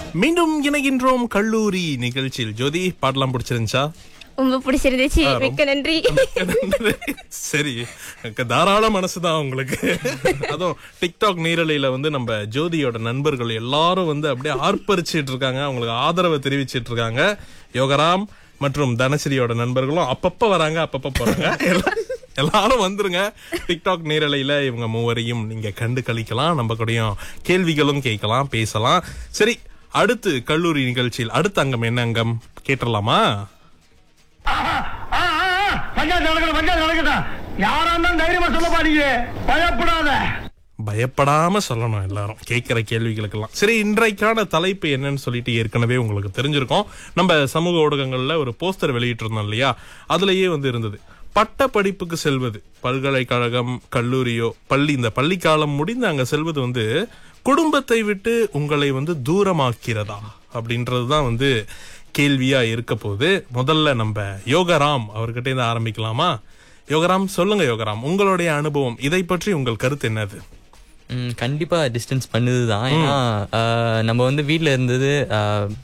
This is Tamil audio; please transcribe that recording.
மீண்டும் இணைகின்றோம் கல்லூரி நிகழ்ச்சியில். ஜோதி, பாடலாம் பிடிச்சிருந்துச்சா? ரொம்ப பிடிச்சிருந்துச்சு. மிக்க நன்றி. சரி, தாராள மனசுதான் உங்களுக்கு. அதுவும் டிக்டாக் நேரலையில நம்ம ஜோதியோட நண்பர்கள் எல்லாரும் அப்படியே ஆர்ப்பரிச்சிட்டு இருக்காங்க, அவங்களுக்கு ஆதரவை தெரிவிச்சிட்டு இருக்காங்க. யோகராம் மற்றும் தனஸ்ரீயோட நண்பர்களும் அப்பப்ப வராங்க, அப்பப்ப போறாங்க. எல்லாரும் வந்துருங்க. டிக்டாக் நேரலையில இவங்க மூவரையும் நீங்க கண்டு கழிக்கலாம். நம்ம கூடயும் கேள்விகளும் கேட்கலாம், பேசலாம். சரி, அடுத்து கல்லூரி நிகழ்ச்சியில் அடுத்த அங்கம் என்ன அங்கம் கேட்டலாமா? பயப்படாம சொல்லணும் எல்லாரும் கேட்கிற கேள்விகளுக்கெல்லாம். சரி, இன்றைக்கான தலைப்பு என்னன்னு சொல்லிட்டு ஏற்கனவே உங்களுக்கு தெரிஞ்சிருக்கோம். நம்ம சமூக ஊடகங்கள்ல ஒரு போஸ்டர் வெளியிட்டு இருந்தோம் இல்லையா? அதுலயே இருந்தது, பட்ட படிப்புக்கு செல்வது, பல்கலைக்கழகம், கல்லூரியோ, பள்ளி, இந்த பள்ளி காலம் முடிந்து அங்க செல்வது குடும்பத்தை விட்டு உங்களை தூரமாக்கிறதா அப்படின்றதுதான் கேள்வியா இருக்க போது. முதல்ல நம்ம யோகராம் அவர்கிட்ட இருந்து ஆரம்பிக்கலாமா? யோகராம், சொல்லுங்க யோகராம், உங்களுடைய அனுபவம், இதை பற்றி உங்கள் கருத்து என்னது? கண்டிப்பா டிஸ்டன்ஸ் பண்ணுதுதான். ஏன்னா நம்ம வீட்டுல இருந்தது